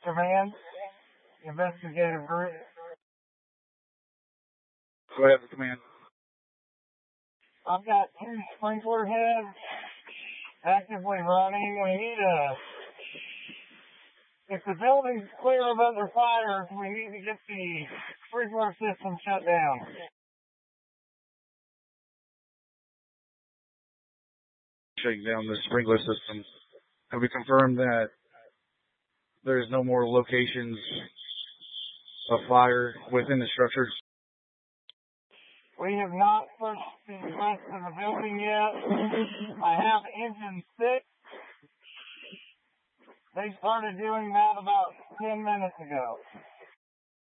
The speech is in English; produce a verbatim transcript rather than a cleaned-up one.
Command, investigative group. Go ahead, command. I've got two sprinkler heads actively running. We need a, if the building's clear of other fires, we need to get the sprinkler system shut down. Shutting down the sprinkler system. Have we confirmed that there's no more locations of fire within the structure? We have not pushed the rest of the building yet. I have engine six. They started doing that about ten minutes ago.